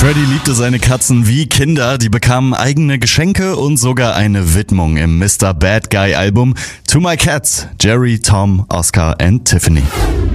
Freddy liebte seine Katzen wie Kinder, die bekamen eigene Geschenke und sogar eine Widmung im Mr. Bad Guy Album To My Cats, Jerry, Tom, Oscar and Tiffany.